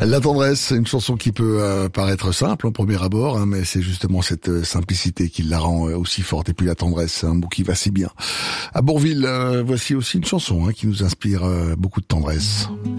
La tendresse, une chanson qui peut paraître simple en premier abord, mais c'est justement cette simplicité qui la rend aussi forte. Et puis la tendresse, un mot qui va si bien. À Bourvil, voici aussi une chanson qui nous inspire beaucoup de tendresse.